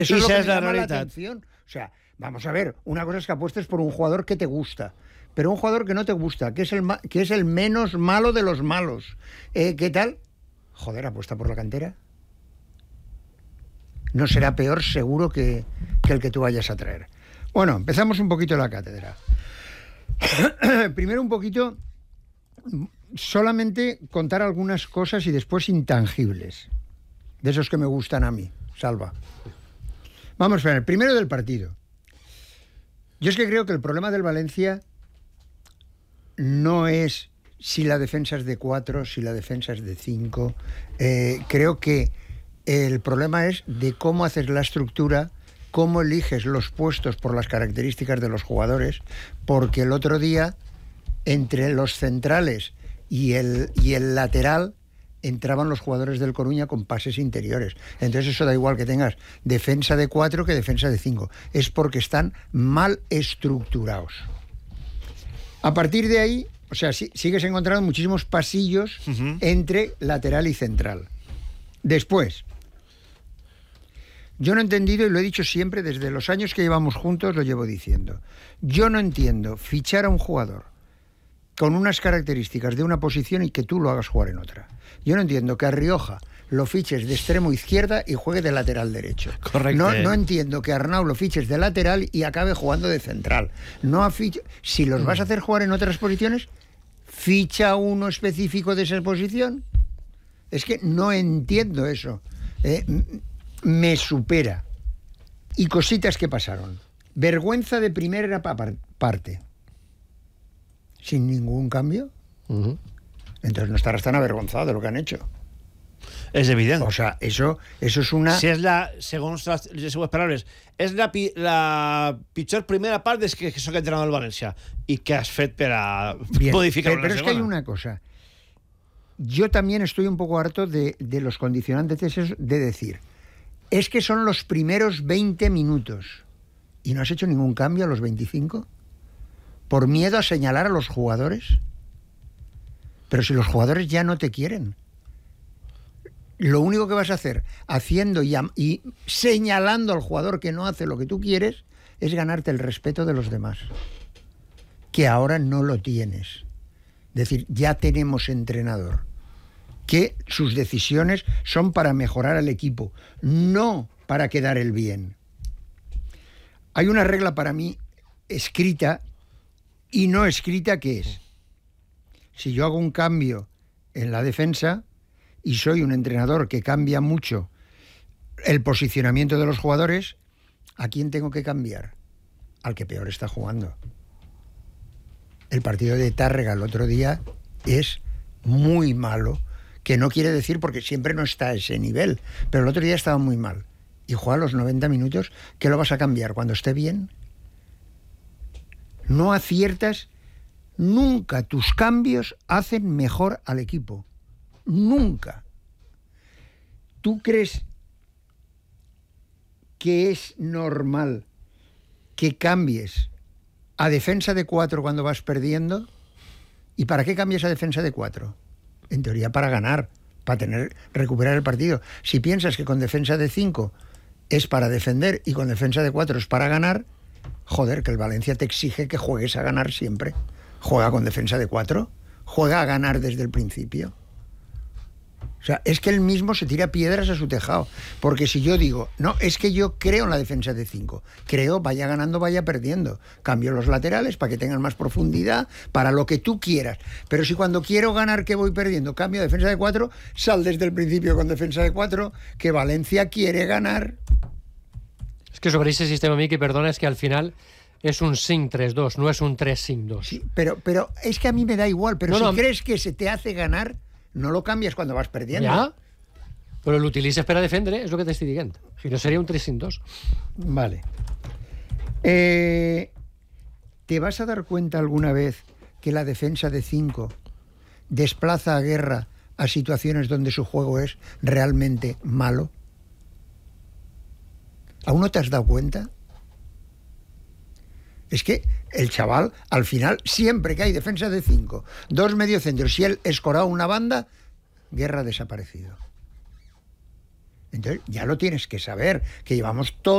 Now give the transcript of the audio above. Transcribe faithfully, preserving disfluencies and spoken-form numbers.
Eso es lo esa que es me la llama la realitat. atención. O sea, vamos a ver, una cosa es que apuestes por un jugador que te gusta, pero un jugador que no te gusta, que es el, ma- que es el menos malo de los malos. Eh, ¿Qué tal? Joder, apuesta por la cantera. No será peor seguro que, que el que tú vayas a traer. Bueno, empezamos un poquito la cátedra. Primero un poquito, solamente contar algunas cosas y después intangibles, de esos que me gustan a mí. Salva. Vamos a ver, primero del partido. Yo es que creo que el problema del Valencia no es si la defensa es de cuatro, si la defensa es de cinco. Eh, creo que el problema es de cómo haces la estructura, cómo eliges los puestos por las características de los jugadores, porque el otro día, entre los centrales y el, y el lateral, entraban los jugadores del Coruña con pases interiores. Entonces eso da igual que tengas defensa de cuatro que defensa de cinco. Es porque están mal estructurados. A partir de ahí, o sea, sí, sigues encontrando muchísimos pasillos uh-huh. entre lateral y central. Después, yo no he entendido, y lo he dicho siempre, desde los años que llevamos juntos, lo llevo diciendo. Yo no entiendo fichar a un jugador con unas características de una posición y que tú lo hagas jugar en otra. Yo no entiendo que a Rioja lo fiches de extremo izquierda y juegue de lateral derecho. Correcto. No, no entiendo que a Arnau lo fiches de lateral y acabe jugando de central. No afiche... Si los vas a hacer jugar en otras posiciones, ficha uno específico de esa posición. Es que no entiendo eso. Eh, me supera. Y cositas que pasaron. Vergüenza de primera parte. Sin ningún cambio. Uh-huh. Entonces no estarás tan avergonzado de lo que han hecho. És evident. O sea, eso, eso és una... Si és la, segons les, les seues paraules, és la, pi, la pitjor primera part des que, que soc entrenador del València i que has fet per a Bien, modificar pero, una pero es que hay una cosa. Yo también estoy un poco harto de, de los condicionantes de, de decir, es que son los primeros veinte minutos y no has hecho ningún cambio a los veinticinco por miedo a señalar a los jugadores. Pero si los jugadores ya no te quieren, lo único que vas a hacer haciendo y, y señalando al jugador que no hace lo que tú quieres es ganarte el respeto de los demás, que ahora no lo tienes. Es decir, ya tenemos entrenador, que sus decisiones son para mejorar al equipo, no para quedar el bien. Hay una regla para mí escrita y no escrita, que es: si yo hago un cambio en la defensa y soy un entrenador que cambia mucho el posicionamiento de los jugadores, ¿a quién tengo que cambiar? Al que peor está jugando. El partido de Tárrega el otro día es muy malo, que no quiere decir porque siempre no está a ese nivel, pero el otro día estaba muy mal. Y juega a los noventa minutos, ¿qué lo vas a cambiar? ¿Cuando esté bien? No aciertas. Nunca tus cambios hacen mejor al equipo. Nunca. ¿Tú crees que es normal que cambies a defensa de cuatro cuando vas perdiendo? ¿Y para qué cambias a defensa de cuatro? En teoría para ganar, para tener, recuperar el partido. Si piensas que con defensa de cinco es para defender y con defensa de cuatro es para ganar, joder, que el Valencia te exige que juegues a ganar siempre. Juega con defensa de cuatro, juega a ganar desde el principio. O sea, es que él mismo se tira piedras a su tejado. Porque si yo digo, no, es que yo creo en la defensa de cinco, creo, vaya ganando, vaya perdiendo, cambio los laterales para que tengan más profundidad, para lo que tú quieras. Pero si cuando quiero ganar que voy perdiendo, cambio a defensa de cuatro, sal desde el principio con defensa de cuatro, que Valencia quiere ganar. Es que sobre ese sistema, Miqui, perdona, es que al final es un cinco tres dos, no es un tres cinco dos. Sí, pero, pero es que a mí me da igual, pero no, si no, crees que se te hace ganar, no lo cambias cuando vas perdiendo. Ja, però l'utilitzes per a defendre, és el que t'estic dient. Si no, seria un tres cinco dos. Vale. Eh, ¿Te vas a dar cuenta alguna vez que la defensa de cinco desplaza a Guerra a situaciones donde su juego es realmente malo? ¿Aún no te has dado cuenta? Es que el chaval, al final, siempre que hay defensa de cinco, dos mediocentros, si él escorado una banda, Guerra ha desaparecido. Entonces, ya lo tienes que saber, que llevamos todo